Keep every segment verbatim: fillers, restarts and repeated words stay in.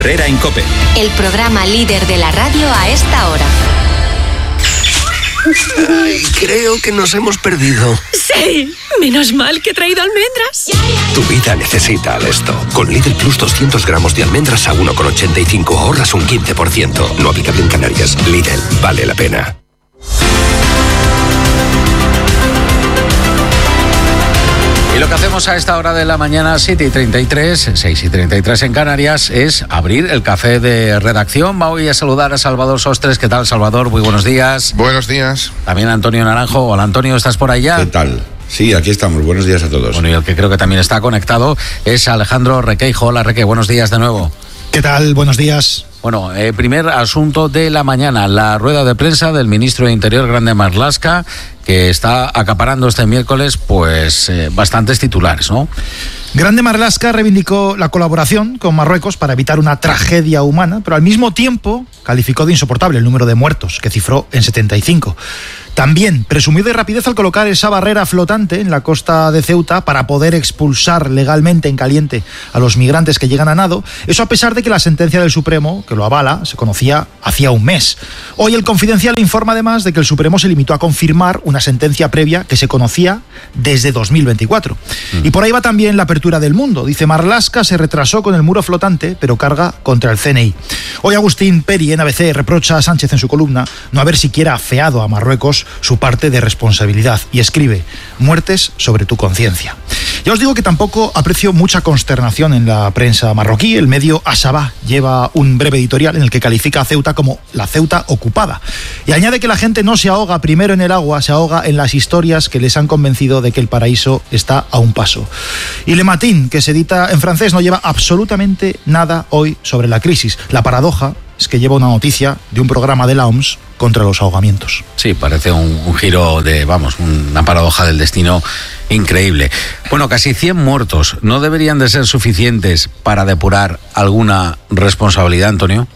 Herrera en COPE. El programa líder de la radio a esta hora. Ay, creo que nos hemos perdido. Sí, menos mal que he traído almendras. Tu vida necesita esto. Con Lidl Plus doscientos gramos de almendras a uno con ochenta y cinco ahorras un quince por ciento. No aplicable en Canarias. Lidl, vale la pena. Y lo que hacemos a esta hora de la mañana, siete y treinta y tres, seis y treinta y tres en Canarias, es abrir el café de redacción. Voy a saludar a Salvador Sostres. ¿Qué tal, Salvador? Muy buenos días. Buenos días. También a Antonio Naranjo. Hola, Antonio, ¿estás por allá? ¿Qué tal? Sí, aquí estamos. Buenos días a todos. Bueno, y el que creo que también está conectado es Alejandro Requeijo. Hola, Reque, buenos días de nuevo. ¿Qué tal? Buenos días. Bueno, eh, primer asunto de la mañana, la rueda de prensa del ministro de Interior, Grande Marlaska, que está acaparando este miércoles pues eh, bastantes titulares, ¿no? Grande Marlaska reivindicó la colaboración con Marruecos para evitar una tragedia humana, pero al mismo tiempo calificó de insoportable el número de muertos, que cifró en setenta y cinco. También presumió de rapidez al colocar esa barrera flotante en la costa de Ceuta para poder expulsar legalmente en caliente a los migrantes que llegan a nado. Eso a pesar de que la sentencia del Supremo, que lo avala, se conocía hacía un mes. Hoy el Confidencial informa además de que el Supremo se limitó a confirmar una sentencia previa que se conocía desde dos mil veinticuatro. Mm. Y por ahí va también la apertura del Mundo. Dice, Marlaska se retrasó con el muro flotante, pero carga contra el C N I. Hoy Agustín Peri, en A B C, reprocha a Sánchez en su columna no haber siquiera afeado a Marruecos su parte de responsabilidad y escribe, muertes sobre tu conciencia. Ya os digo que tampoco aprecio mucha consternación en la prensa marroquí. El medio Asabah lleva un breve editorial en el que califica a Ceuta como la Ceuta ocupada y añade que la gente no se ahoga primero en el agua, se ahoga en las historias que les han convencido de que el paraíso está a un paso. Y Le Matin, que se edita en francés, no lleva absolutamente nada hoy sobre la crisis. La paradoja es que lleva una noticia de un programa de la O M S contra los ahogamientos. Sí, parece un, un giro de, vamos, una paradoja del destino increíble. Bueno, casi cien muertos. ¿No deberían de ser suficientes para depurar alguna responsabilidad, Antonio?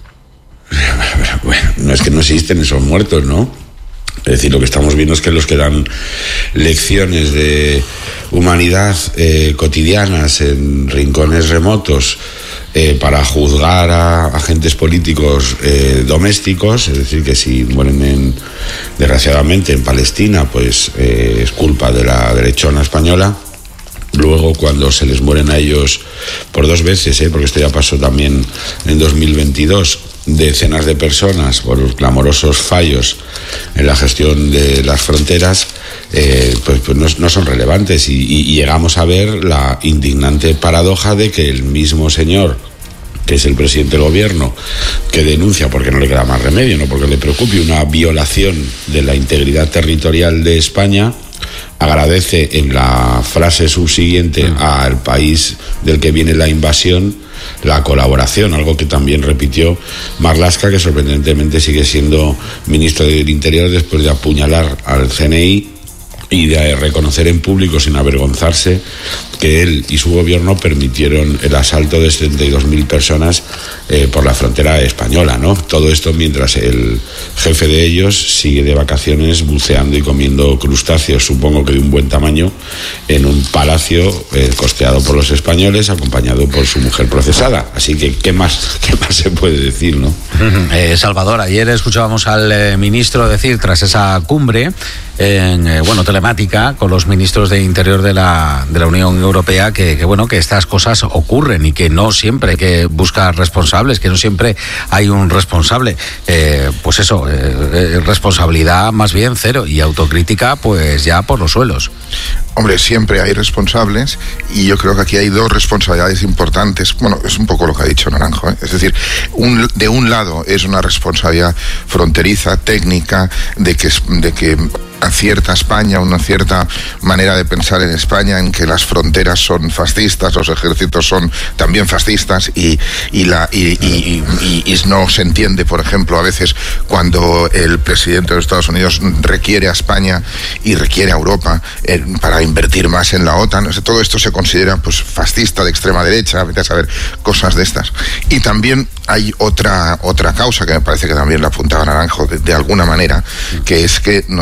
Bueno, no es que no existen esos muertos, ¿no? Es decir, lo que estamos viendo es que los que dan lecciones de humanidad eh, cotidianas en rincones remotos eh, para juzgar a agentes políticos eh, domésticos, es decir, que si mueren en, desgraciadamente en Palestina, pues eh, es culpa de la derechona española. Luego, cuando se les mueren a ellos por dos veces, ¿eh? porque esto ya pasó también en dos mil veintidós, decenas de personas por los clamorosos fallos en la gestión de las fronteras, eh, pues, pues no, no son relevantes y, y, y llegamos a ver la indignante paradoja de que el mismo señor que es el presidente del gobierno, que denuncia, porque no le queda más remedio, no porque le preocupe, una violación de la integridad territorial de España, agradece en la frase subsiguiente al país del que viene la invasión la colaboración, algo que también repitió Marlaska, que sorprendentemente sigue siendo ministro del Interior después de apuñalar al C N I y de reconocer en público, sin avergonzarse, que él y su gobierno permitieron el asalto de setenta y dos mil personas eh, por la frontera española, ¿no? Todo esto mientras el jefe de ellos sigue de vacaciones buceando y comiendo crustáceos, supongo que de un buen tamaño, en un palacio eh, costeado por los españoles, acompañado por su mujer procesada. Así que, ¿qué más, qué más se puede decir, no? Eh, Salvador, ayer escuchábamos al eh, ministro decir, tras esa cumbre, en, eh, bueno, telemática, con los ministros de Interior de la, de la Unión Europea, que, que, bueno, que estas cosas ocurren y que no siempre hay que buscar responsables, que no siempre hay un responsable. Eh, pues eso, eh, responsabilidad más bien cero y autocrítica pues ya por los suelos. Hombre, siempre hay responsables y yo creo que aquí hay dos responsabilidades importantes. Bueno, es un poco lo que ha dicho Naranjo, ¿eh? Es decir, un, de un lado es una responsabilidad fronteriza, técnica, de que, de que acierta España, una cierta manera de pensar en España, en que las fronteras son fascistas, los ejércitos son también fascistas y, y, la, y, y, y, y no se entiende, por ejemplo, a veces cuando el presidente de los Estados Unidos requiere a España y requiere a Europa eh, para invertir más en la OTAN. O sea, todo esto se considera pues fascista, de extrema derecha, vete a saber cosas de estas. Y también hay otra, otra causa que me parece que también la apuntaba Naranjo de, de alguna manera, que es que nosotros tenemos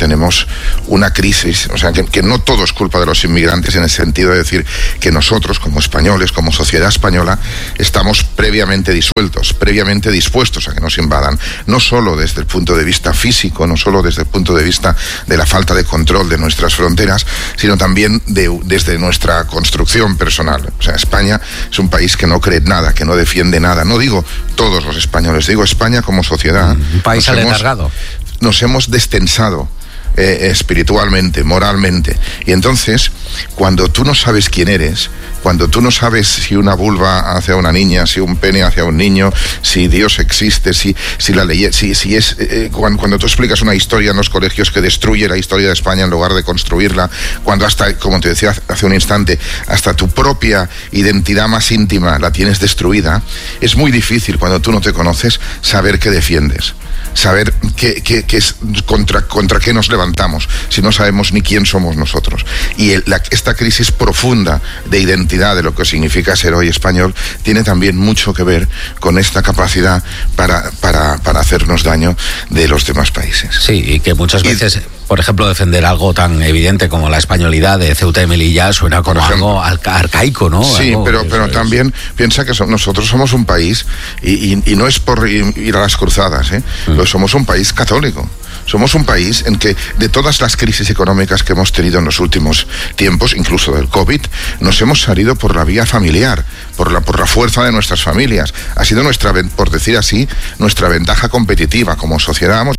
tenemos una crisis, o sea, que, que no todo es culpa de los inmigrantes, en el sentido de decir que nosotros, como españoles, como sociedad española, estamos previamente disueltos, previamente dispuestos a que nos invadan, no solo desde el punto de vista físico, no solo desde el punto de vista de la falta de control de nuestras fronteras, sino también de, desde nuestra construcción personal. O sea, España es un país que no cree en nada, que no defiende nada. No digo todos los españoles, digo España como sociedad. Un país aletargado. Nos hemos destensado eh, espiritualmente, moralmente. Y entonces, cuando tú no sabes quién eres, cuando tú no sabes si una vulva hacia una niña, si un pene hacia un niño, si Dios existe, si, si la ley, si, si es eh, cuando, cuando tú explicas una historia en los colegios que destruye la historia de España en lugar de construirla, cuando hasta, como te decía hace un instante, hasta tu propia identidad más íntima la tienes destruida, es muy difícil cuando tú no te conoces saber qué defiendes, saber qué, qué, qué es, contra, contra qué nos levantamos, si no sabemos ni quién somos nosotros. Y el, la, esta crisis profunda de identidad, de lo que significa ser hoy español, tiene también mucho que ver con esta capacidad para, para, para hacernos daño de los demás países. Sí, y que muchas veces, y, por ejemplo, defender algo tan evidente como la españolidad de Ceuta y Melilla suena como algo arcaico, ¿no? Sí, algo, pero, pero también piensa que so, nosotros somos un país, y, y, y no es por ir a las cruzadas, ¿eh? Mm. Pero somos un país católico. Somos un país en que de todas las crisis económicas que hemos tenido en los últimos tiempos, incluso del COVID, nos hemos salido por la vía familiar, por la, por la fuerza de nuestras familias. Ha sido nuestra, por decir así, nuestra ventaja competitiva como sociedad. Hemos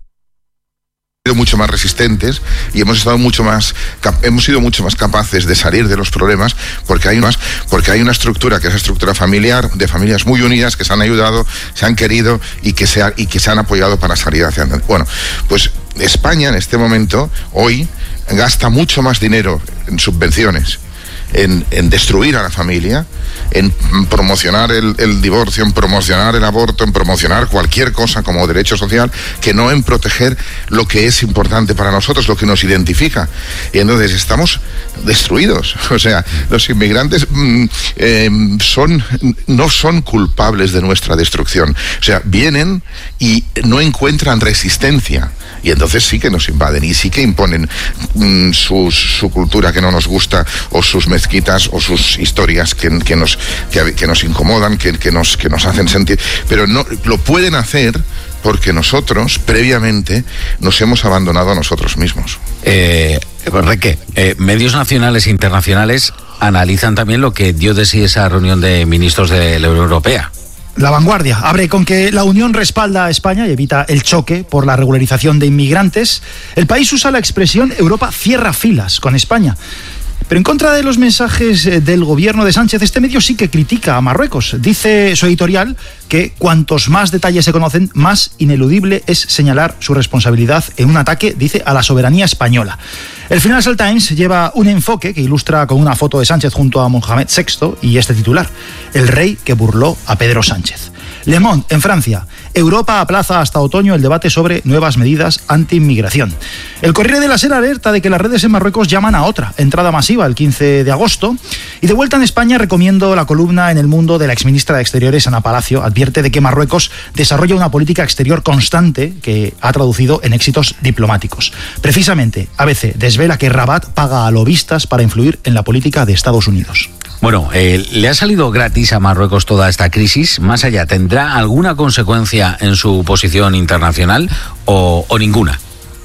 sido mucho más resistentes y hemos estado mucho más hemos sido mucho más capaces de salir de los problemas porque hay más porque hay una estructura que es la estructura familiar, de familias muy unidas que se han ayudado, se han querido y que se ha, y que se han apoyado para salir hacia adelante. Bueno, pues España en este momento hoy gasta mucho más dinero en subvenciones, En, en destruir a la familia, en promocionar el, el divorcio, en promocionar el aborto, en promocionar cualquier cosa como derecho social, que no en proteger lo que es importante para nosotros, lo que nos identifica. Y entonces estamos destruidos. O sea, los inmigrantes mm, eh, son, no son culpables de nuestra destrucción. O sea, vienen y no encuentran resistencia. Y entonces sí que nos invaden y sí que imponen mm, su, su cultura que no nos gusta, o sus mezquitas, o sus historias que, que, nos, que, que nos incomodan, que, que, nos, que nos hacen sentir. Pero no lo pueden hacer porque nosotros, previamente, nos hemos abandonado a nosotros mismos. Eh, Reque, eh, medios nacionales e internacionales analizan también lo que dio de sí esa reunión de ministros de la Unión Europea. La Vanguardia abre con que la Unión respalda a España y evita el choque por la regularización de inmigrantes. El país usa la expresión Europa cierra filas con España. Pero en contra de los mensajes del gobierno de Sánchez, este medio sí que critica a Marruecos. Dice su editorial que cuantos más detalles se conocen, más ineludible es señalar su responsabilidad en un ataque, dice, a la soberanía española. El Financial Times lleva un enfoque que ilustra con una foto de Sánchez junto a Mohamed sexto y este titular: el rey que burló a Pedro Sánchez. Le Monde, en Francia: Europa aplaza hasta otoño el debate sobre nuevas medidas anti-inmigración. El Corriere de la Sera alerta de que las redes en Marruecos llaman a otra entrada masiva el quince de agosto. Y de vuelta en España recomiendo la columna en El Mundo de la exministra de Exteriores, Ana Palacio. Advierte de que Marruecos desarrolla una política exterior constante que ha traducido en éxitos diplomáticos. Precisamente, A B C desvela que Rabat paga a lobistas para influir en la política de Estados Unidos. Bueno, eh, ¿le ha salido gratis a Marruecos toda esta crisis? Más allá, ¿tendrá alguna consecuencia en su posición internacional o, o ninguna?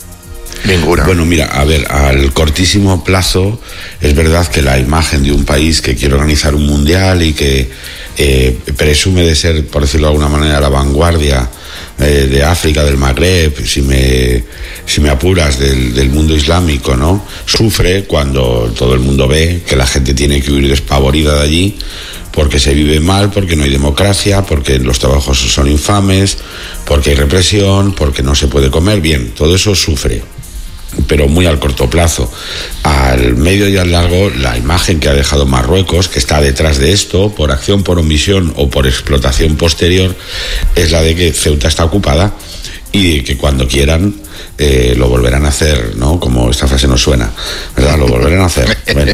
Ninguna. Bueno, mira, a ver, al cortísimo plazo es verdad que la imagen de un país que quiere organizar un mundial y que eh, presume de ser, por decirlo de alguna manera, la vanguardia eh, de África, del Magreb, si me, si me apuras, del, del mundo islámico, ¿no? Sufre cuando todo el mundo ve que la gente tiene que huir despavorida de allí porque se vive mal, porque no hay democracia, porque los trabajos son infames, porque hay represión, porque no se puede comer. Bien, todo eso sufre, pero muy al corto plazo. Al medio y al largo, la imagen que ha dejado Marruecos, que está detrás de esto, por acción, por omisión o por explotación posterior, es la de que Ceuta está ocupada y que cuando quieran eh, lo volverán a hacer, ¿no? Como esta frase nos suena, ¿verdad? Lo volverán a hacer. Bueno,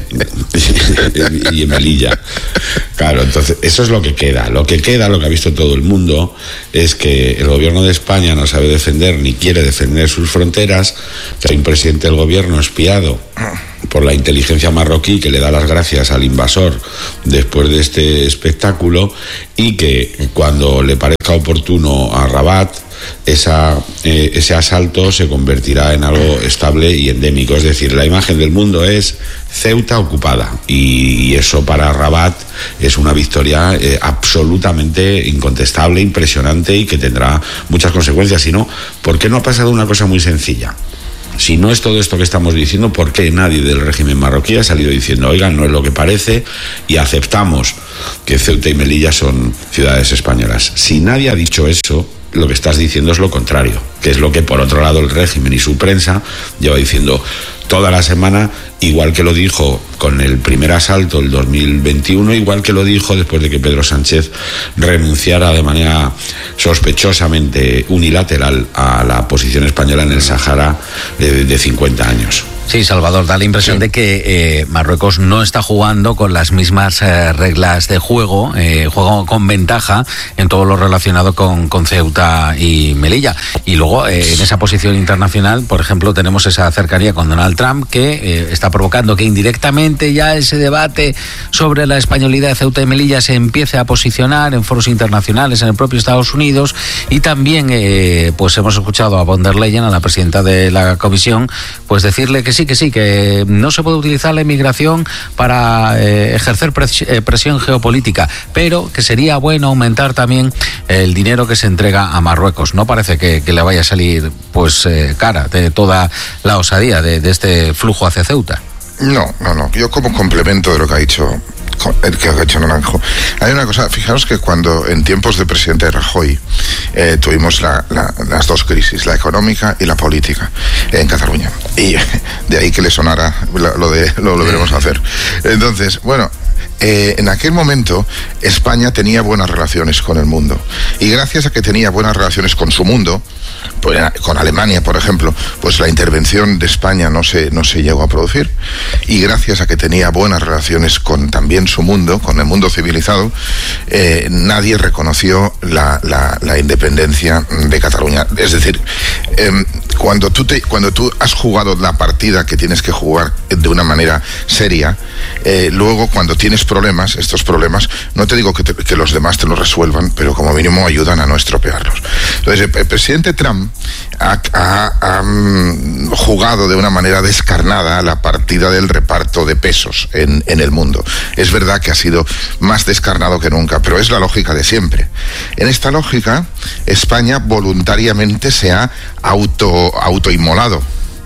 y en Melilla. Claro, entonces eso es lo que queda. Lo que queda, lo que ha visto todo el mundo, es que el gobierno de España no sabe defender ni quiere defender sus fronteras, que hay un presidente del gobierno espiado por la inteligencia marroquí que le da las gracias al invasor después de este espectáculo, y que cuando le parezca oportuno a Rabat, esa, eh, ese asalto se convertirá en algo estable y endémico. Es decir, la imagen del mundo es Ceuta ocupada, y, y eso para Rabat es una victoria eh, absolutamente incontestable, impresionante, y que tendrá muchas consecuencias. Si no, ¿por qué no ha pasado una cosa muy sencilla? Si no es todo esto que estamos diciendo, ¿por qué nadie del régimen marroquí ha salido diciendo, oigan, no es lo que parece y aceptamos que Ceuta y Melilla son ciudades españolas? Si nadie ha dicho eso, lo que estás diciendo es lo contrario, que es lo que por otro lado el régimen y su prensa lleva diciendo toda la semana, igual que lo dijo con el primer asalto el dos mil veintiuno, igual que lo dijo después de que Pedro Sánchez renunciara de manera sospechosamente unilateral a la posición española en el Sáhara de, de cincuenta años. Sí, Salvador, da la impresión sí. de que eh, Marruecos no está jugando con las mismas eh, reglas de juego, eh, juega con ventaja en todo lo relacionado con, con Ceuta y Melilla. Y luego, eh, en esa posición internacional, por ejemplo, tenemos esa cercanía con Donald Trump, que eh, está provocando que indirectamente ya ese debate sobre la españolidad de Ceuta y Melilla se empiece a posicionar en foros internacionales, en el propio Estados Unidos. Y también, eh, pues hemos escuchado a von der Leyen, a la presidenta de la Comisión, pues decirle que sí, que sí, que no se puede utilizar la inmigración para eh, ejercer pres eh, presión geopolítica, pero que sería bueno aumentar también el dinero que se entrega a Marruecos. No parece que, que le vaya a salir pues eh, cara de toda la osadía de, de este flujo hacia Ceuta. No, no, no. Yo como complemento de lo que ha dicho el que ha hecho Naranjo, hay una cosa, fijaros que cuando en tiempos del presidente Rajoy eh, tuvimos la, la, las dos crisis, la económica y la política eh, en Cataluña, y de ahí que le sonara lo, lo de lo volveremos a hacer. Entonces, bueno, Eh, en aquel momento España tenía buenas relaciones con el mundo, y gracias a que tenía buenas relaciones con su mundo, pues, con Alemania por ejemplo, pues la intervención de España no se, no se llegó a producir, y gracias a que tenía buenas relaciones con también su mundo, con el mundo civilizado, eh, nadie reconoció la, la, la independencia de Cataluña. Es decir, eh, cuando tú te, cuando tú has jugado la partida que tienes que jugar de una manera seria, eh, luego cuando tienes problemas, estos problemas, no te digo que, te, que los demás te los resuelvan, pero como mínimo ayudan a no estropearlos. Entonces, el, el presidente Trump ha, ha, ha um, jugado de una manera descarnada la partida del reparto de pesos en, en el mundo. Es verdad que ha sido más descarnado que nunca, pero es la lógica de siempre. En esta lógica, España voluntariamente se ha auto, autoinmolado.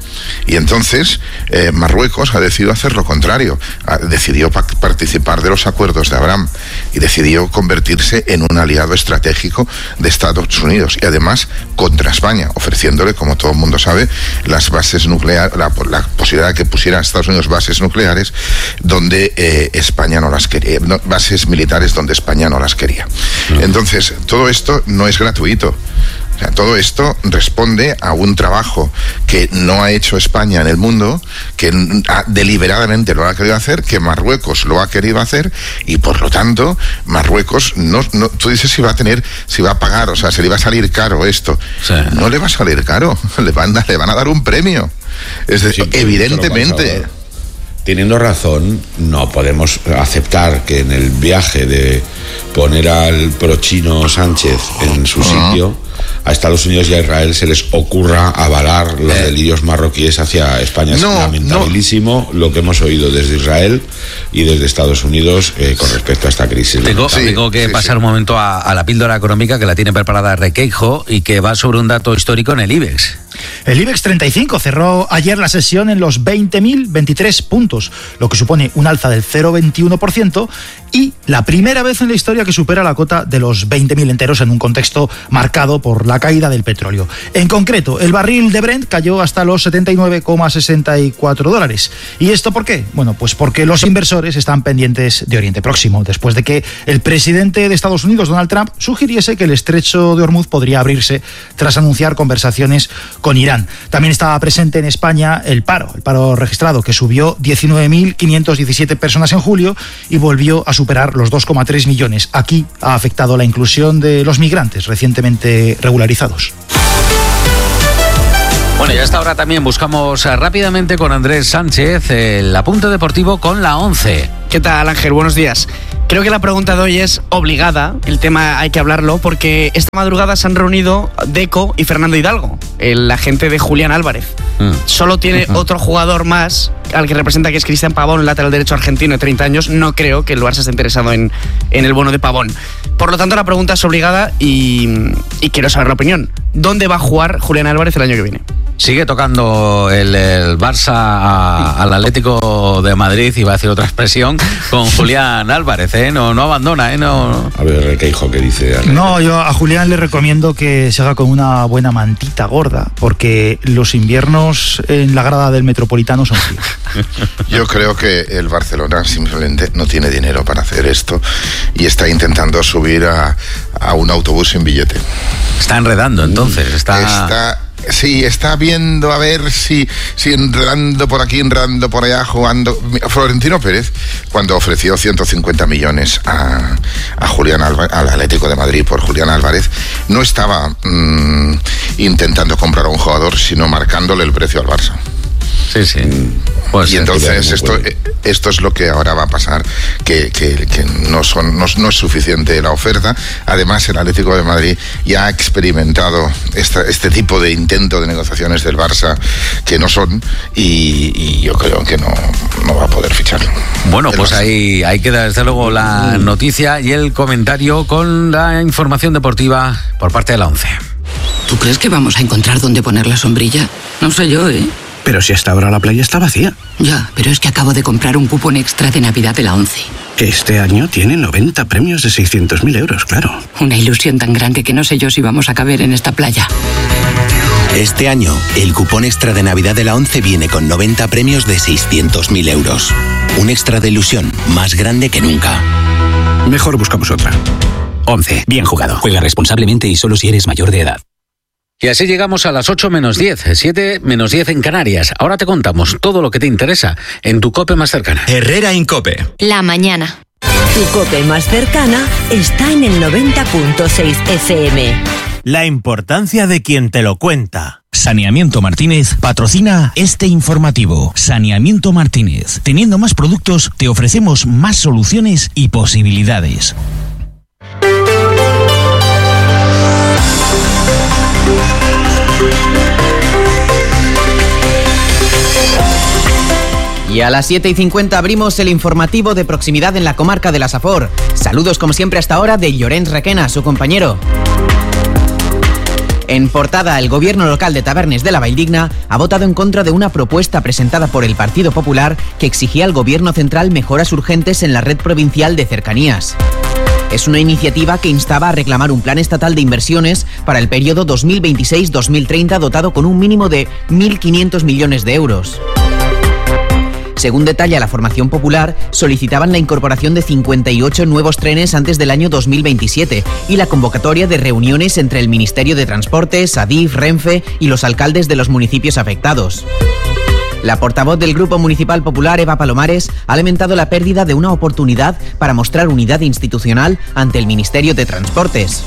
Y entonces eh, Marruecos ha decidido hacer lo contrario, ha, decidió pa participar de los acuerdos de Abraham y decidió convertirse en un aliado estratégico de Estados Unidos, y además contra España, ofreciéndole, como todo el mundo sabe, las bases nucleares, la, la posibilidad de que pusiera a Estados Unidos bases nucleares donde eh, España no las quería, no, bases militares donde España no las quería. Entonces, todo esto no es gratuito. O sea, todo esto responde a un trabajo que no ha hecho España en el mundo, que ha, deliberadamente lo ha querido hacer, que Marruecos lo ha querido hacer, y por lo tanto Marruecos no, no tú dices si va a tener, si va a pagar, o sea, se le va a salir caro esto. Sí. No le va a salir caro, le van a, le van a dar un premio. Es decir, sí, evidentemente. Teniendo razón, no podemos aceptar que en el viaje de poner al prochino Sánchez en su sitio, uh-huh, a Estados Unidos y a Israel se les ocurra avalar los eh. delirios marroquíes hacia España. Es no, lamentabilísimo no. lo que hemos oído desde Israel y desde Estados Unidos eh, con respecto a esta crisis. Tengo, sí, tengo que sí, pasar sí. un momento a, a la píldora económica, que la tiene preparada Requeijo y que va sobre un dato histórico en el IBEX. El IBEX treinta y cinco cerró ayer la sesión en los veinte mil veintitrés puntos, lo que supone un alza del cero coma veintiuno por ciento y la primera vez en la historia que supera la cota de los veinte mil enteros en un contexto marcado por la caída del petróleo. En concreto, el barril de Brent cayó hasta los setenta y nueve coma sesenta y cuatro dólares. ¿Y esto por qué? Bueno, pues porque los inversores están pendientes de Oriente Próximo, después de que el presidente de Estados Unidos, Donald Trump, sugiriese que el estrecho de Hormuz podría abrirse tras anunciar conversaciones con Irán. También estaba presente en España el paro, el paro registrado, que subió diecinueve mil quinientas diecisiete personas en julio y volvió a superar los dos coma tres millones. Aquí ha afectado la inclusión de los migrantes recientemente regularizados. Bueno, y a esta hora también buscamos rápidamente con Andrés Sánchez el apunte deportivo con la once. ¿Qué tal, Ángel? Buenos días. Creo que la pregunta de hoy es obligada, el tema hay que hablarlo, porque esta madrugada se han reunido Deco y Fernando Hidalgo, el agente de Julián Álvarez. Mm. Solo tiene uh-huh. otro jugador más, al que representa, que es Cristian Pavón, el lateral derecho argentino de treinta años. No creo que el Barça esté interesado en, en el bono de Pavón. Por lo tanto, la pregunta es obligada y, y quiero saber la opinión. ¿Dónde va a jugar Julián Álvarez el año que viene? Sigue tocando el, el Barça a, al Atlético de Madrid, iba a decir otra expresión, con Julián Álvarez, ¿eh? No, no abandona, ¿eh? No... A ver, ¿qué hijo que dice? Arre. No, yo a Julián le recomiendo que se haga con una buena mantita gorda, porque los inviernos en la grada del Metropolitano son fríos. Yo creo que el Barcelona simplemente no tiene dinero para hacer esto y está intentando subir a, a un autobús sin billete. Está enredando, entonces. Está... está... Sí, está viendo a ver si, si enredando por aquí, enredando por allá, jugando. Florentino Pérez, cuando ofreció ciento cincuenta millones a, a Julián Álvarez, al Atlético de Madrid por Julián Álvarez, no estaba mmm, intentando comprar a un jugador, sino marcándole el precio al Barça. Sí, sí. Pues y entonces esto, esto es lo que ahora va a pasar, que, que, que no, son, no, no es suficiente la oferta. Además, el Atlético de Madrid ya ha experimentado esta, este tipo de intento de negociaciones del Barça que no son, y, y yo creo que no, no va a poder ficharlo. Bueno, pues ahí, ahí queda desde luego la noticia y el comentario con la información deportiva por parte de la once. ¿Tú crees que vamos a encontrar dónde poner la sombrilla? No sé yo, ¿eh? Pero si hasta ahora la playa está vacía. Ya, pero es que acabo de comprar un cupón extra de Navidad de la once. Este año tiene noventa premios de seiscientos mil euros, claro. Una ilusión tan grande que no sé yo si vamos a caber en esta playa. Este año, el cupón extra de Navidad de la once viene con noventa premios de seiscientos mil euros. Un extra de ilusión más grande que nunca. Mejor buscamos otra. once. Bien jugado. Juega responsablemente y solo si eres mayor de edad. Y así llegamos a las ocho menos diez, siete menos diez en Canarias. Ahora te contamos todo lo que te interesa en tu COPE más cercana. Herrera Incope. La mañana. Tu COPE más cercana está en el noventa punto seis F M. La importancia de quien te lo cuenta. Saneamiento Martínez patrocina este informativo. Saneamiento Martínez. Teniendo más productos, te ofrecemos más soluciones y posibilidades. Y a las siete y cincuenta abrimos el informativo de proximidad en la comarca de la Safor. Saludos como siempre hasta ahora de Llorenç Requena, su compañero. En portada, el gobierno local de Tavernes de la Valldigna ha votado en contra de una propuesta presentada por el Partido Popular que exigía al gobierno central mejoras urgentes en la red provincial de cercanías. Es una iniciativa que instaba a reclamar un plan estatal de inversiones para el periodo dos mil veintiséis dos mil treinta dotado con un mínimo de mil quinientos millones de euros. Según detalla la formación popular, solicitaban la incorporación de cincuenta y ocho nuevos trenes antes del año dos mil veintisiete y la convocatoria de reuniones entre el Ministerio de Transportes, Adif, Renfe y los alcaldes de los municipios afectados. La portavoz del Grupo Municipal Popular, Eva Palomares, ha lamentado la pérdida de una oportunidad para mostrar unidad institucional ante el Ministerio de Transportes.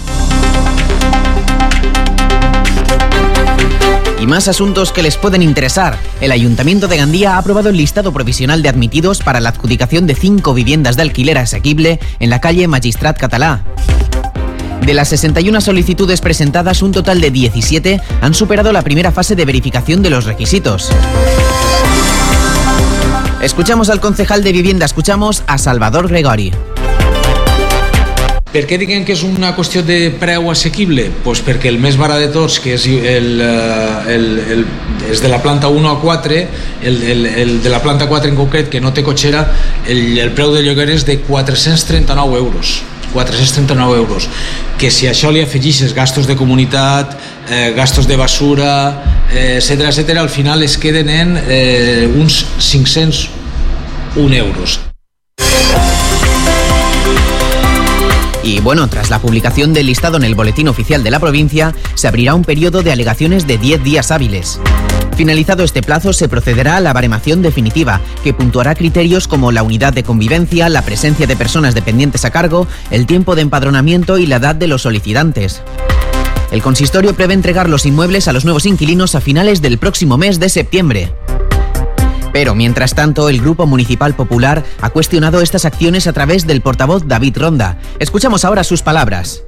Y más asuntos que les pueden interesar. El Ayuntamiento de Gandía ha aprobado el listado provisional de admitidos para la adjudicación de cinco viviendas de alquiler asequible en la calle Magistrat Català. De las sesenta y una solicitudes presentadas, un total de diecisiete han superado la primera fase de verificación de los requisitos. Escuchamos al concejal de Vivienda, escuchamos a Salvador Gregori. Per què diguem que és una qüestió de preu assequible? Pues perquè el més barat de tots, que és, el, el, el, és de la planta u a quatre, el, el, el de la planta quatre en concret, que no té cotxera, el, el preu de lloguer és de quatre-cents trenta-nou euros. quatre-cents trenta-nou euros. Que si a això li afegixes gastos de comunitat, eh, gastos de basura, eh, etcètera, etcètera, al final es queden en eh, uns cinc-cents un euros. Y bueno, tras la publicación del listado en el Boletín Oficial de la provincia, se abrirá un periodo de alegaciones de diez días hábiles. Finalizado este plazo, se procederá a la baremación definitiva, que puntuará criterios como la unidad de convivencia, la presencia de personas dependientes a cargo, el tiempo de empadronamiento y la edad de los solicitantes. El consistorio prevé entregar los inmuebles a los nuevos inquilinos a finales del próximo mes de septiembre. Pero, mientras tanto, el Grupo Municipal Popular ha cuestionado estas acciones a través del portavoz David Ronda. Escuchamos ahora sus palabras.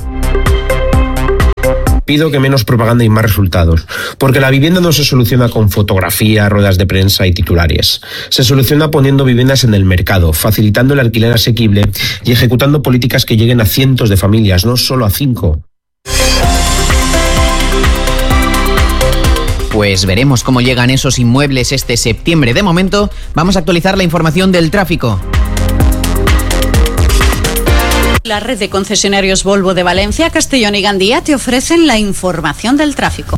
Pido que menos propaganda y más resultados, porque la vivienda no se soluciona con fotografía, ruedas de prensa y titulares. Se soluciona poniendo viviendas en el mercado, facilitando el alquiler asequible y ejecutando políticas que lleguen a cientos de familias, no solo a cinco. Pues veremos cómo llegan esos inmuebles este septiembre. De momento, vamos a actualizar la información del tráfico. La red de concesionarios Volvo de Valencia, Castellón y Gandía te ofrecen la información del tráfico.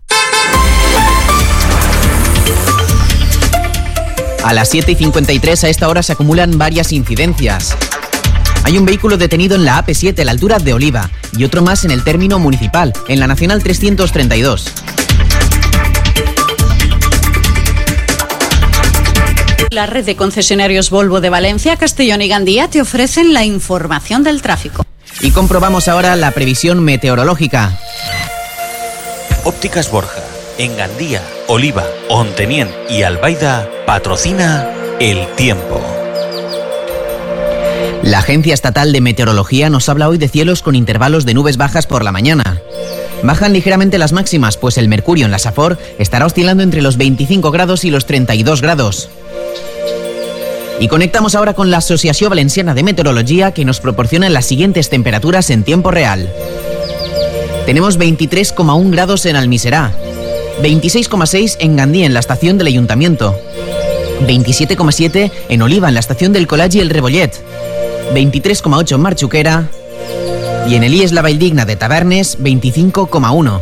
A las siete y cincuenta y tres a esta hora se acumulan varias incidencias. Hay un vehículo detenido en la A P siete a la altura de Oliva y otro más en el término municipal, en la Nacional trescientos treinta y dos. La red de concesionarios Volvo de Valencia, Castellón y Gandía te ofrecen la información del tráfico. Y comprobamos ahora la previsión meteorológica. Ópticas Borja, en Gandía, Oliva, Ontenien y Albaida, patrocina el tiempo. La Agencia Estatal de Meteorología nos habla hoy de cielos con intervalos de nubes bajas por la mañana. Bajan ligeramente las máximas, pues el mercurio en la Safor estará oscilando entre los veinticinco grados y los treinta y dos grados. Y conectamos ahora con la Asociación Valenciana de Meteorología, que nos proporciona las siguientes temperaturas en tiempo real. Tenemos veintitrés coma uno grados en Almiserá, veintiséis coma seis en Gandía, en la estación del Ayuntamiento, veintisiete coma siete en Oliva, en la estación del Collagi El Rebollet, veintitrés coma ocho en Marchuquera y en el I E S La Valldigna de Tavernes, veinticinco coma uno.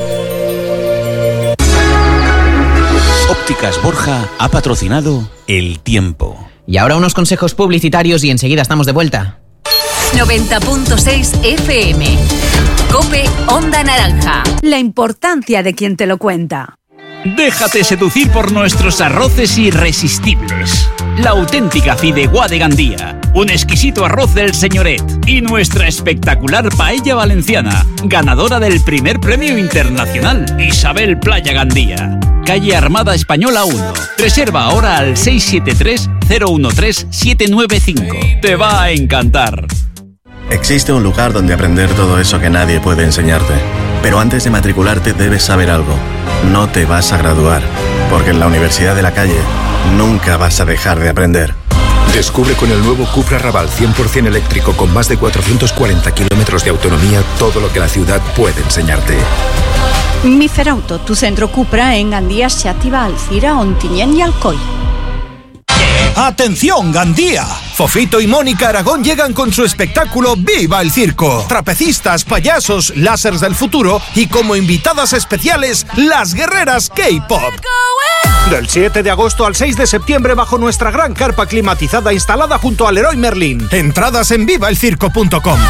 Ópticas Borja ha patrocinado el tiempo. Y ahora unos consejos publicitarios y enseguida estamos de vuelta. noventa punto seis F M. COPE Onda Naranja. La importancia de quien te lo cuenta. Déjate seducir por nuestros arroces irresistibles. La auténtica fideuá de Gandía, un exquisito arroz del Señoret y nuestra espectacular paella valenciana, ganadora del primer premio internacional Isabel Playa Gandía. Calle Armada Española uno. Reserva ahora al seis siete tres, cero uno tres, siete nueve cinco. Te va a encantar. Existe un lugar donde aprender todo eso que nadie puede enseñarte. Pero antes de matricularte debes saber algo. No te vas a graduar, porque en la Universidad de la Calle nunca vas a dejar de aprender. Descubre con el nuevo Cupra Raval cien por ciento eléctrico con más de cuatrocientos cuarenta kilómetros de autonomía todo lo que la ciudad puede enseñarte. Miferauto, tu centro Cupra en Gandía, Xàtiva, Alcira, Ontinyent y Alcoy. ¡Atención, Gandía! Fofito y Mónica Aragón llegan con su espectáculo ¡Viva el Circo! Trapecistas, payasos, lásers del futuro y como invitadas especiales, las guerreras K-pop. Del siete de agosto al seis de septiembre bajo nuestra gran carpa climatizada instalada junto al Leroy Merlin. Entradas en viva el circo punto com.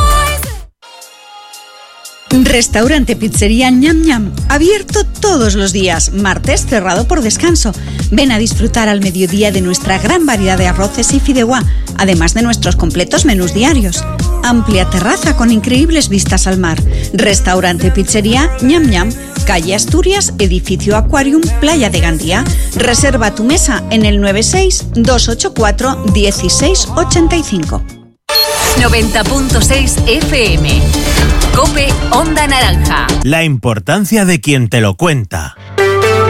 Restaurante Pizzería Ñam Ñam, abierto todos los días, martes cerrado por descanso. Ven a disfrutar al mediodía de nuestra gran variedad de arroces y fideuá, además de nuestros completos menús diarios. Amplia terraza con increíbles vistas al mar. Restaurante Pizzería Ñam Ñam, calle Asturias, edificio Aquarium, Playa de Gandía. Reserva tu mesa en el nueve seis, dos ocho cuatro, uno seis ocho cinco. noventa punto seis F M. COPE Onda Naranja. La importancia de quien te lo cuenta.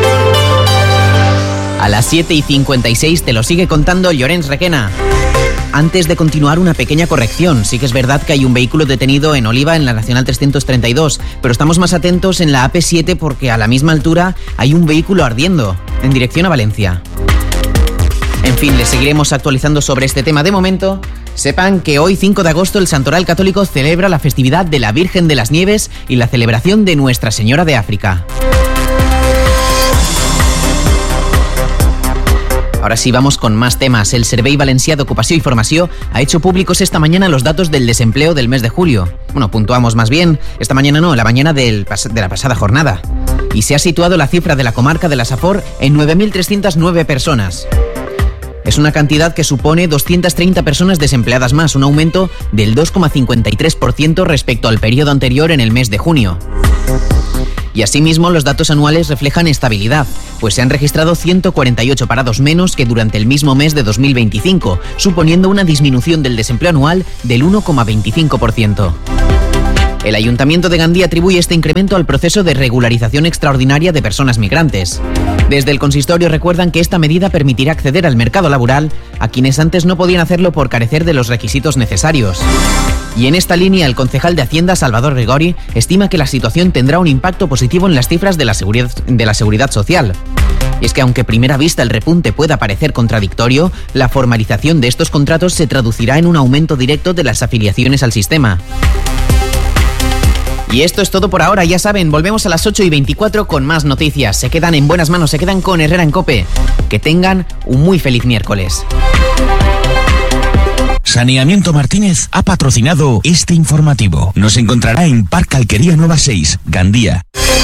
A las siete y cincuenta y seis te lo sigue contando Llorenç Requena. Antes de continuar, una pequeña corrección. Sí que es verdad que hay un vehículo detenido en Oliva, en la Nacional trescientos treinta y dos, pero estamos más atentos en la A P siete porque a la misma altura hay un vehículo ardiendo, en dirección a Valencia. En fin, les seguiremos actualizando sobre este tema. De momento, sepan que hoy, cinco de agosto, el Santoral Católico celebra la festividad de la Virgen de las Nieves y la celebración de Nuestra Señora de África. Ahora sí, vamos con más temas. El Servei Valencià d'Ocupació i Formació ha hecho públicos esta mañana los datos del desempleo del mes de julio. Bueno, puntuamos más bien, esta mañana no, la mañana del pas- de la pasada jornada. Y se ha situado la cifra de la comarca de la Safor en nueve mil trescientas nueve personas. Es una cantidad que supone doscientas treinta personas desempleadas más, un aumento del dos coma cincuenta y tres por ciento respecto al periodo anterior en el mes de junio. Y asimismo, los datos anuales reflejan estabilidad, pues se han registrado ciento cuarenta y ocho parados menos que durante el mismo mes de dos mil veinticinco, suponiendo una disminución del desempleo anual del uno coma veinticinco por ciento. El Ayuntamiento de Gandía atribuye este incremento al proceso de regularización extraordinaria de personas migrantes. Desde el consistorio recuerdan que esta medida permitirá acceder al mercado laboral a quienes antes no podían hacerlo por carecer de los requisitos necesarios. Y en esta línea, el concejal de Hacienda, Salvador Gregori, estima que la situación tendrá un impacto positivo en las cifras de la seguridad, de la seguridad social. Y es que aunque a primera vista el repunte pueda parecer contradictorio, la formalización de estos contratos se traducirá en un aumento directo de las afiliaciones al sistema. Y esto es todo por ahora, ya saben, volvemos a las ocho y veinticuatro con más noticias. Se quedan en buenas manos, se quedan con Herrera en COPE. Que tengan un muy feliz miércoles. Saneamiento Martínez ha patrocinado este informativo. Nos encontrará en Parque Alquería Nueva seis, Gandía.